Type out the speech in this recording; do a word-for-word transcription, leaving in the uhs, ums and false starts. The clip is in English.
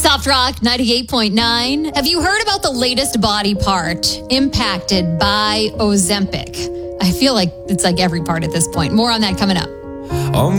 Soft Rock ninety-eight point nine. Have you heard about the latest body part impacted by Ozempic? I feel like it's like every part at this point. More on that coming up.